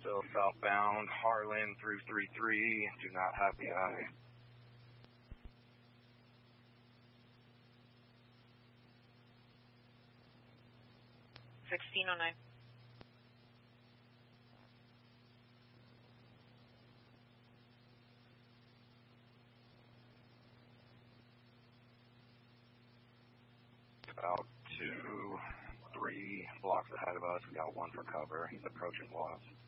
still southbound, Harlan through 33, do not have the eye. $1609. About 2, 3 blocks ahead of us. We got one for cover. He's approaching Wasp.